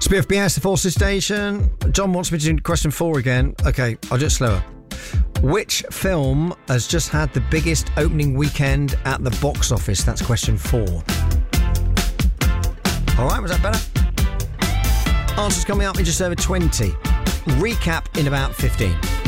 Spiff BS, the Forces Station. John wants me to do question 4 again. Okay, I'll do it slower. Which film has just had the biggest opening weekend at the box office? That's question 4. All right, was that better? Answers coming up in just over 20. Recap in about 15.